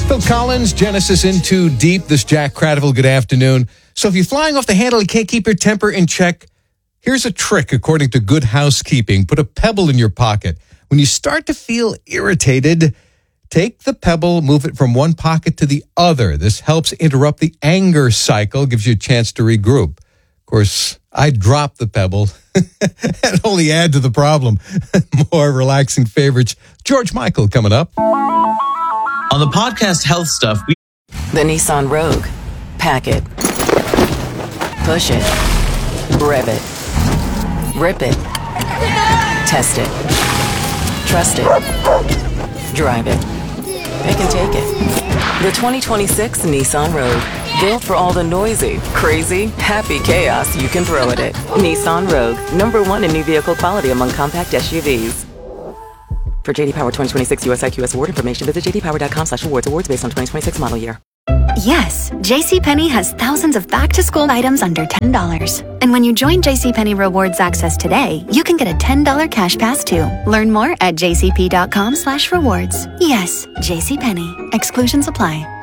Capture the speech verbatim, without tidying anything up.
Phil Collins, Genesis Into Deep. This is Jack Cradiville. Good afternoon. So if you're flying off the handle and can't keep your temper in check, here's a trick according to Good Housekeeping. Put a pebble in your pocket. When you start to feel irritated, take the pebble, move it from one pocket to the other. This helps interrupt the anger cycle, gives you a chance to regroup. Of course, I drop the pebble and only add to the problem. More relaxing favorites. George Michael coming up. On the podcast Health Stuff, we... The Nissan Rogue. Pack it. Push it. Rev it. Rip it. Test it. Trust it. Drive it. Pick and take it. The twenty twenty-six Nissan Rogue. Built for all the noisy, crazy, happy chaos you can throw at it. Nissan Rogue. Number one in new vehicle quality among compact S U Vs. For J D Power twenty twenty-six U S I Q S award information, visit j d power dot com slash awards. Awards based on twenty twenty-six model year. Yes, JCPenney has thousands of back-to-school items under ten dollars. And when you join JCPenney Rewards Access today, you can get a ten dollars cash pass too. Learn more at j c p dot com slash rewards. Yes, JCPenney. Exclusions apply.